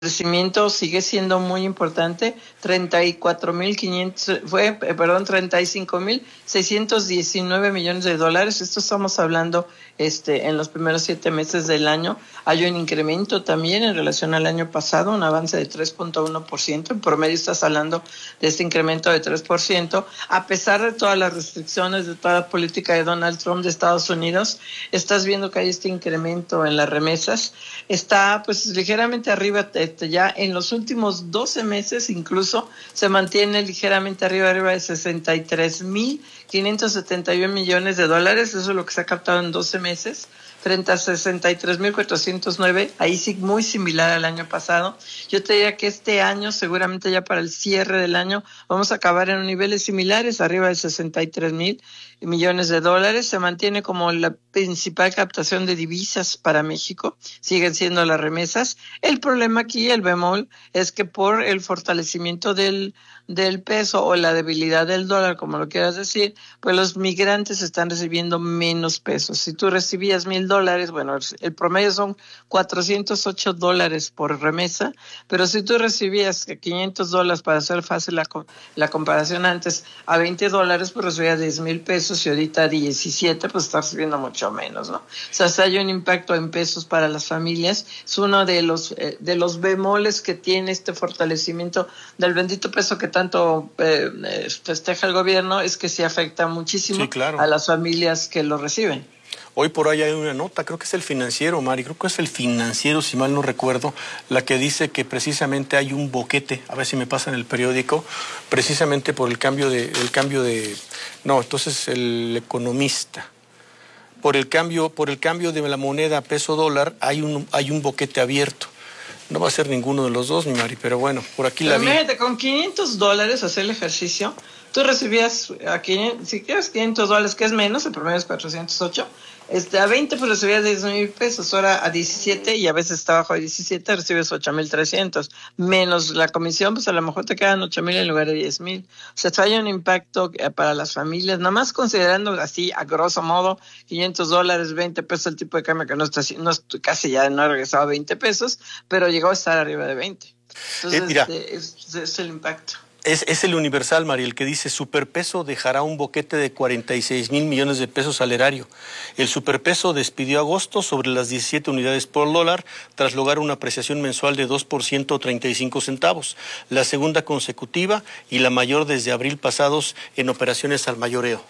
crecimiento sigue siendo muy importante, 35.619 millones de dólares. Esto estamos hablando en los primeros 7 meses del año. Hay un incremento también en relación al año pasado, un avance de 3.1%. En promedio estás hablando de este incremento de 3%. A pesar de todas las restricciones, de toda la política de Donald Trump de Estados Unidos, estás viendo que hay este incremento en las remesas. Está pues ligeramente arriba, ya en los últimos 12 meses incluso se mantiene ligeramente arriba de 63.571 millones de dólares. Eso es lo que se ha captado en 12 meses, frente a 63.409, ahí sí muy similar al año pasado. Yo te diría que este año, seguramente ya para el cierre del año, vamos a acabar en niveles similares, arriba de 63.000 millones de dólares. Se mantiene como la principal captación de divisas para México, siguen siendo las remesas. El problema aquí, el bemol, es que por el fortalecimiento del peso o la debilidad del dólar, como lo quieras decir, pues los migrantes están recibiendo menos pesos. Si tú recibías $1,000, bueno, el promedio son $408 por remesa, pero si tú recibías $500, para hacer fácil la comparación antes, a $20, pues recibías 10,000 pesos, y ahorita 17, pues estás recibiendo mucho menos, ¿no? O sea, si hay un impacto en pesos para las familias, es uno de los bemoles que tiene este fortalecimiento del bendito peso que tanto festeja el gobierno, es que sí afecta muchísimo, sí, claro, a las familias que lo reciben. Hoy por ahí hay una nota, creo que es el Financiero, Mari, creo que es el Financiero, si mal no recuerdo, la que dice que precisamente hay un boquete, a ver si me pasa en el periódico, precisamente por el cambio de, no, entonces el Economista, por el cambio de la moneda peso dólar, hay un boquete abierto. No va a ser ninguno de los dos, mi Mari, pero bueno, por aquí la vi. Imagínate, con $500 hacer el ejercicio, tú recibías si quieres $500, que es menos, el promedio es 408, a 20 pues recibías 10,000 pesos, ahora a 17, y a veces está bajo de 17, recibes 8,300, menos la comisión, pues a lo mejor te quedan 8,000 en lugar de 10,000. O sea, hay un impacto para las familias, nada más considerando así, a grosso modo, $500, 20 pesos el tipo de cambio, que casi ya no ha regresado a 20 pesos, pero llegó a estar arriba de 20. Entonces, mira, es el impacto. Es el Universal, Mari, el que dice: superpeso dejará un boquete de 46,000 millones de pesos al erario. El superpeso despidió agosto sobre las 17 unidades por dólar tras lograr una apreciación mensual de 2% o 35 centavos, la segunda consecutiva y la mayor desde abril pasados en operaciones al mayoreo.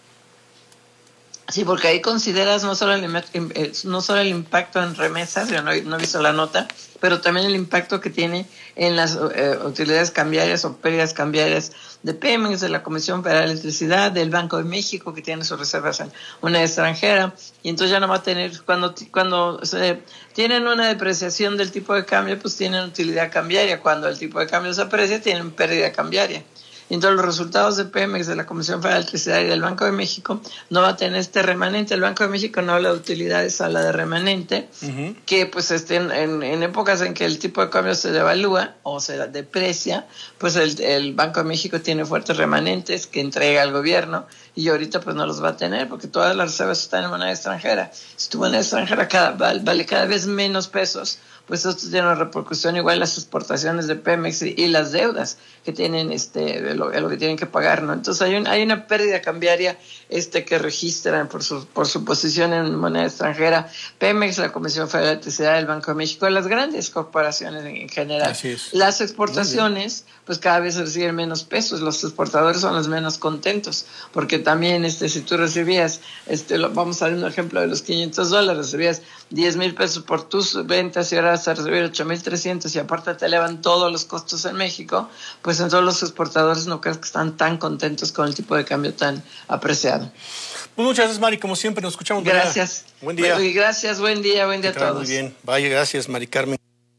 Sí, porque ahí consideras no solo el impacto en remesas, yo no he visto la nota, pero también el impacto que tiene en las utilidades cambiarias o pérdidas cambiarias de Pemex, de la Comisión Federal de Electricidad, del Banco de México, que tiene sus reservas en una extranjera, y entonces ya no va a tener, cuando tienen una depreciación del tipo de cambio, pues tienen utilidad cambiaria. Cuando el tipo de cambio se aprecia, tienen pérdida cambiaria. Entonces los resultados de Pemex, de la Comisión Federal de Electricidad y del Banco de México no va a tener este remanente. El Banco de México no habla de utilidades, habla de remanente, que pues en épocas en que el tipo de cambio se devalúa o se deprecia, pues el Banco de México tiene fuertes remanentes que entrega al gobierno, y ahorita pues no los va a tener porque todas las reservas están en moneda extranjera. Si tu moneda extranjera vale cada vez menos pesos, pues esto tiene una repercusión igual en las exportaciones de Pemex y las deudas que tienen, lo que tienen que pagar, ¿no? Entonces hay una pérdida cambiaria que registran por su posición en moneda extranjera Pemex, la Comisión Federal de Electricidad, el Banco de México, las grandes corporaciones en general. Así es. Las exportaciones, pues cada vez reciben menos pesos, los exportadores son los menos contentos, porque también si tú recibías, vamos a dar un ejemplo de los $500, recibías 10,000 pesos por tus ventas y ahora vas a recibir 8,300, y aparte te elevan todos los costos en México, pues entonces los exportadores no creo que están tan contentos con el tipo de cambio tan apreciado. Pues muchas gracias, Mari, como siempre nos escuchamos. Gracias. Buen día. Gracias, buen día a todos. Muy bien, vaya, gracias, Mari Carmen.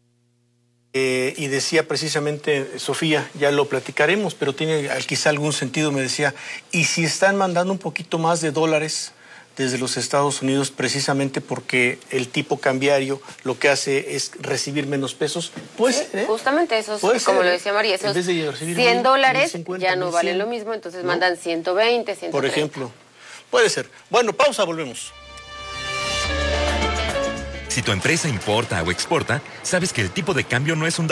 Y decía precisamente, Sofía, ya lo platicaremos, pero tiene quizá algún sentido, me decía, ¿y si están mandando un poquito más de dólares desde los Estados Unidos precisamente porque el tipo cambiario lo que hace es recibir menos pesos? Pues sí, justamente eso, como lo decía María, esos $100 ya no valen lo mismo, entonces mandan 120, 130. Por ejemplo, puede ser. Bueno, pausa, volvemos. Si tu empresa importa o exporta, sabes que el tipo de cambio no es un dato.